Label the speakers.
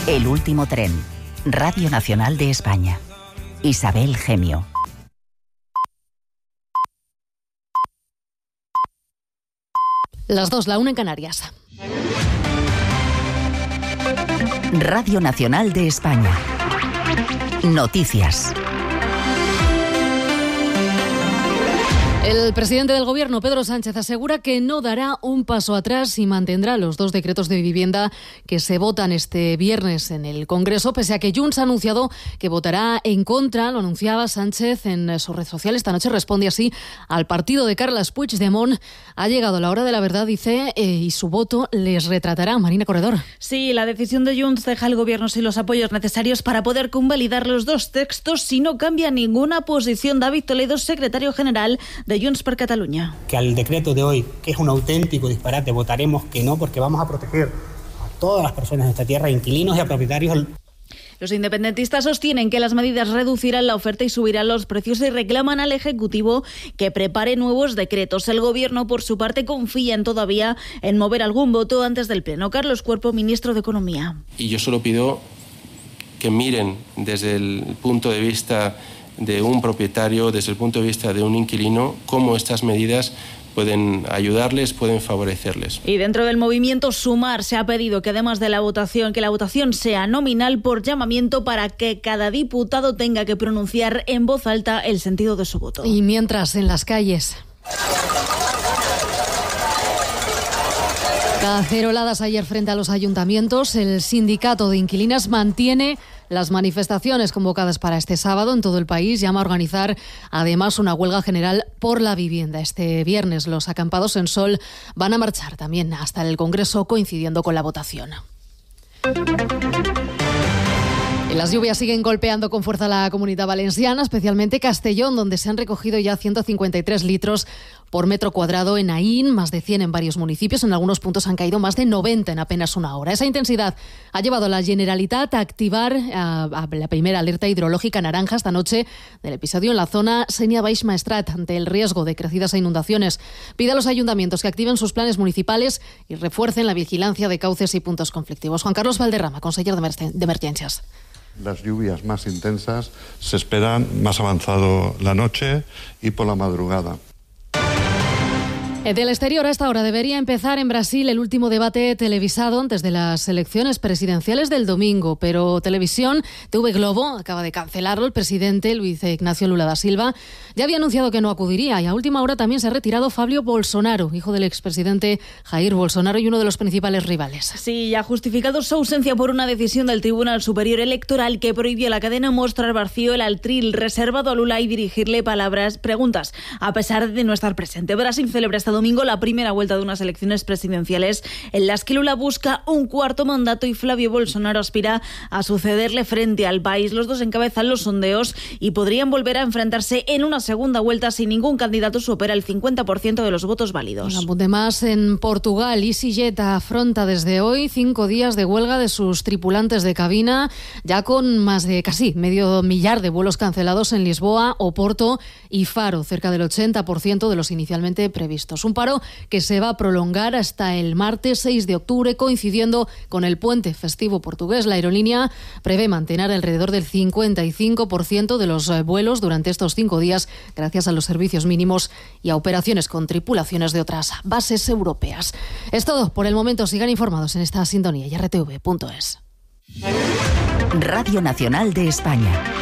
Speaker 1: El último tren. Radio Nacional de España. Isabel Gemio.
Speaker 2: Las 2, la 1 en Canarias.
Speaker 1: Radio Nacional de España. Noticias.
Speaker 2: El presidente del Gobierno, Pedro Sánchez, asegura que no dará un paso atrás y mantendrá los 2 decretos de vivienda que se votan este viernes en el Congreso, pese a que Junts ha anunciado que votará en contra. Lo anunciaba Sánchez en su red social. Esta noche responde así al partido de Carles Puigdemont. Ha llegado la hora de la verdad, dice, y su voto les retratará. Marina Corredor.
Speaker 3: Sí, la decisión de Junts deja al Gobierno sin los apoyos necesarios para poder convalidar los 2 textos si no cambia ninguna posición. David Toledo, secretario general de Junts per Catalunya.
Speaker 4: Que al decreto de hoy, que es un auténtico disparate, votaremos que no, porque vamos a proteger a todas las personas de esta tierra, inquilinos y a propietarios.
Speaker 3: Los independentistas sostienen que las medidas reducirán la oferta y subirán los precios y reclaman al Ejecutivo que prepare nuevos decretos. El Gobierno, por su parte, confía todavía en mover algún voto antes del Pleno. Carlos Cuerpo, ministro de Economía.
Speaker 5: Y yo solo pido que miren desde el punto de vista de un propietario, desde el punto de vista de un inquilino, cómo estas medidas pueden ayudarles, pueden favorecerles.
Speaker 3: Y dentro del movimiento Sumar se ha pedido que además de la votación, que la votación sea nominal por llamamiento para que cada diputado tenga que pronunciar en voz alta el sentido de su voto.
Speaker 2: Y mientras en las calles... Caceroladas ayer frente a los ayuntamientos. El sindicato de inquilinas mantiene las manifestaciones convocadas para este sábado en todo el país. Llama a organizar además una huelga general por la vivienda. Este viernes los acampados en Sol van a marchar también hasta el Congreso, coincidiendo con la votación. Y las lluvias siguen golpeando con fuerza la Comunidad Valenciana, especialmente Castellón, donde se han recogido ya 153 litros por metro cuadrado. En Aín, más de 100 en varios municipios. En algunos puntos han caído más de 90 en apenas una hora. Esa intensidad ha llevado a la Generalitat a activar a la primera alerta hidrológica naranja esta noche del episodio en la zona Sénia Baix Maestrat, ante el riesgo de crecidas e inundaciones. Pide a los ayuntamientos que activen sus planes municipales y refuercen la vigilancia de cauces y puntos conflictivos. Juan Carlos Valderrama, consejero de Emergencias.
Speaker 6: Las lluvias más intensas se esperan más avanzado la noche y por la madrugada.
Speaker 2: Del exterior, a esta hora debería empezar en Brasil el último debate televisado antes de las elecciones presidenciales del domingo, pero Televisión TV Globo acaba de cancelarlo. El presidente Luiz Ignacio Lula da Silva ya había anunciado que no acudiría, y a última hora también se ha retirado Fabio Bolsonaro, hijo del expresidente Jair Bolsonaro y uno de los principales rivales.
Speaker 3: Sí, ha justificado su ausencia por una decisión del Tribunal Superior Electoral que prohibió a la cadena mostrar vacío el atril reservado a Lula y dirigirle preguntas, a pesar de no estar presente. Brasil celebra este domingo la primera vuelta de unas elecciones presidenciales en las que Lula busca un cuarto mandato y Flavio Bolsonaro aspira a sucederle frente al país. Los dos encabezan los sondeos y podrían volver a enfrentarse en una segunda vuelta si ningún candidato supera el 50% de los votos válidos.
Speaker 2: Un apunte más en Portugal. EasyJet afronta desde hoy 5 días de huelga de sus tripulantes de cabina, ya con más de casi medio millar de vuelos cancelados en Lisboa, Oporto y Faro, cerca del 80% de los inicialmente previstos. Un paro que se va a prolongar hasta el martes 6 de octubre, coincidiendo con el puente festivo portugués. La aerolínea prevé mantener alrededor del 55% de los vuelos durante estos 5 días, gracias a los servicios mínimos y a operaciones con tripulaciones de otras bases europeas. Es todo por el momento. Sigan informados en esta sintonía y rtv.es.
Speaker 1: Radio Nacional de España.